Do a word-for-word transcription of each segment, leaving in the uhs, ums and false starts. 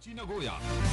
Aichi Nagoya.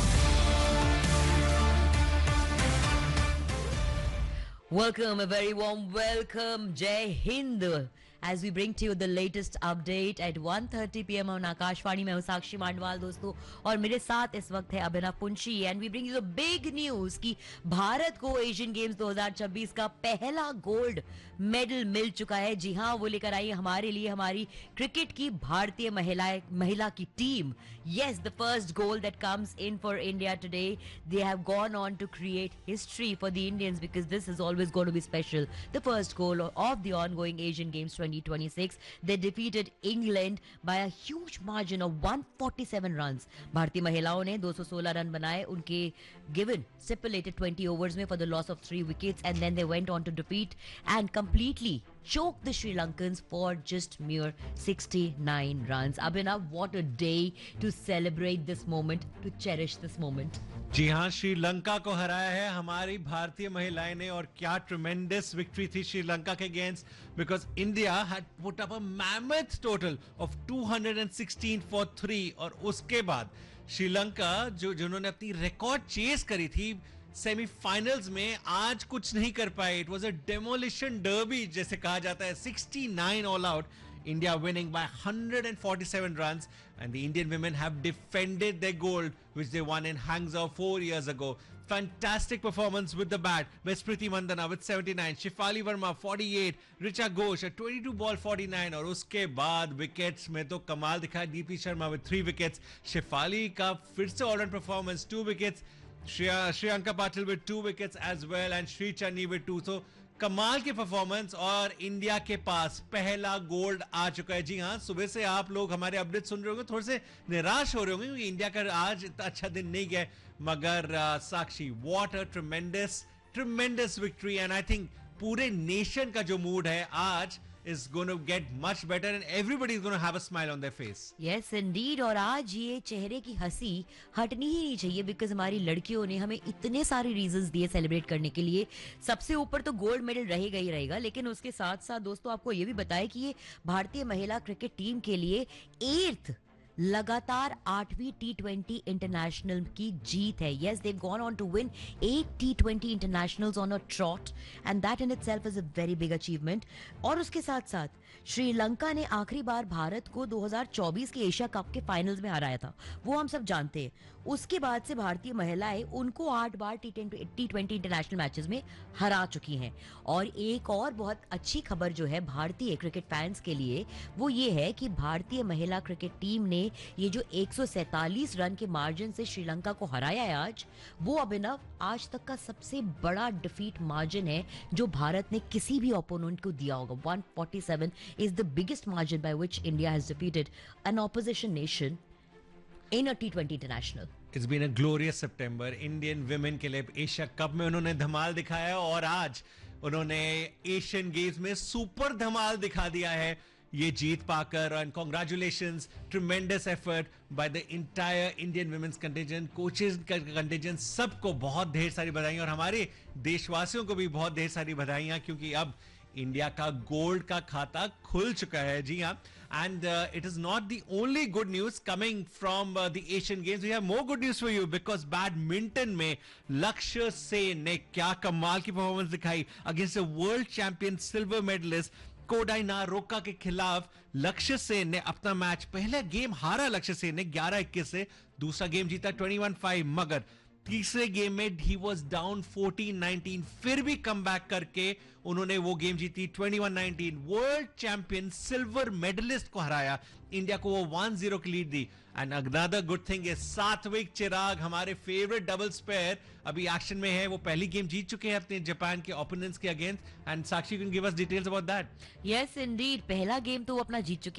Welcome, a very warm welcome, Jai Hind, as we bring to you the latest update at one thirty p m on Akashvani में हूं साक्षी मांडवाल दोस्तों, और मेरे साथ इस वक्त है अभिनव Punshi, and we bring you the big news कि भारत को एशियन गेम्स दो हज़ार छब्बीस का पहला गोल्ड मेडल मिल चुका है। जी हां, वो लेकर आई हमारे लिए हमारी क्रिकेट की भारतीय महिला महिला की team. Yes, the first goal that comes in for India today. They have gone on to create history for the Indians because this is always going to be special. The first goal of the ongoing Asian Games twenty twenty-six. They defeated England by a huge margin of one hundred forty-seven runs. भारतीय महिलाओं ने दो सौ सोलह run बनाए उनके given stipulated twenty overs में for the loss of three wickets, and then they went on to defeat and completely choke the Sri Lankans for just mere sixty-nine runs. Abhinav, what a day to celebrate this moment, to cherish this moment. जी हाँ, श्रीलंका को हराया है हमारी भारतीय महिलाएं ने, और क्या ट्रेमेंडस विक्ट्री थी श्रीलंका के against, because India had put up a mammoth total of two hundred sixteen for three, और उसके बाद श्रीलंका जो जिन्होंने अपनी रिकॉर्ड चेस करी थी सेमीफाइनल्स में, आज कुछ नहीं कर पाए। It was a demolition derby जैसे कहा जाता है। sixty-nine all out, India winning by one hundred forty-seven runs, and the Indian women have defended their gold which they won in Hangzhou four years ago. Fantastic performance with the bat by Smriti Mandhana with seventy-nine, Shefali Verma forty-eight, Richa Ghosh a twenty-two ball forty-nine, और उसके बाद wickets में तो कमाल दिखाया Deepti Sharma with three wickets, Shefali का फिर से all round performance, two wickets, Shreyanka Patil with two wickets as well, and Sri Channi with two. So कमाल की परफॉर्मेंस, और इंडिया के पास पहला गोल्ड आ चुका है। जी हाँ, सुबह से आप लोग हमारे अपडेट सुन रहे होंगे, थोड़े से निराश हो रहे होंगे क्योंकि इंडिया का आज इतना अच्छा दिन नहीं गया, मगर uh, Sakshi, what a ट्रेमेंडस ट्रेमेंडस victory, and I think पूरे नेशन का जो मूड है आज is going to get much better and everybody is going to have a smile on their face. Yes, indeed. और आज ये चेहरे की हंसी हटनी ही नहीं चाहिए, बिकॉज हमारी लड़कियों ने हमें इतने सारे रीजंस दिए सेलिब्रेट करने के लिए। सबसे ऊपर तो गोल्ड मेडल रहेगा ही रहेगा, लेकिन उसके साथ साथ दोस्तों आपको ये भी बताया कि ये भारतीय महिला क्रिकेट टीम के लिए एट्थ लगातार आठवीं टी ट्वेंटी इंटरनेशनल की जीत है। Yes, they gone on to win at T twenty internationals on a trout, and that in itself is a very big achievement. और उसके साथ साथ श्रीलंका ने आखिरी बार भारत को दो हज़ार चौबीस के एशिया कप के फाइनल्स में हराया था, वो हम सब जानते हैं। उसके बाद से भारतीय महिलाएं उनको आठ बार टी ट्वेंटी इंटरनेशनल मैचेस में हरा चुकी हैं। और एक और बहुत अच्छी खबर जो है भारतीय क्रिकेट फैंस के लिए, वो ये है कि भारतीय महिला क्रिकेट टीम ने ये जो एक सौ सैंतालीस रन के मार्जिन से श्रीलंका को हराया है आज, वो अभिनव आज तक का सबसे बड़ा डिफीट मार्जिन है जो भारत ने किसी भी ओपोनेंट को दिया होगा। one forty-seven is the biggest margin by which India has defeated an opposition nation in a T twenty international. It's been a glorious September. Indian women के लिए एशिया कप में उन्होंने धमाल दिखाया, और आज उन्होंने एशियन गेम्स में सुपर धमाल दिखा दिया है ये जीत पाकर। And congratulations, tremendous effort by the entire Indian women's contingent, coaches का कंटिजेंट, सबको बहुत ढेर सारी बधाई, और हमारे देशवासियों को भी बहुत ढेर सारी बधाइयां, क्योंकि अब इंडिया का गोल्ड का खाता खुल चुका है। जी हाँ, and it is not the only good news coming from the Asian games, we have more good news for you, because badminton में लक्ष्य सेन ने क्या कमाल की परफॉर्मेंस दिखाई against the world champion silver medallist Kodai नारोका के खिलाफ। लक्ष्य सेन ने अपना मैच, पहला गेम हारा लक्ष्य सेन ने ग्यारह इक्कीस से, दूसरा गेम जीता इक्कीस फाइव, मगर तीसरे गेम में he was down fourteen nineteen, फिर भी कम बैक करके उन्होंने वो गेम जीती इक्कीस nineteen. World champion silver medallist को हराया, इंडिया को वो one zero की lead the. And another good thing is Satwik Chirag, हमारे फेवरेट डबल स्पेयर, अभी एक्शन में है। वो पहली गेम जीत चुके हैं अपने जापान के ओपोनेंट्स के against, and Sakshi can give us details about that. Yes Indeed, पहला गेम तो वो अपना जीत चुके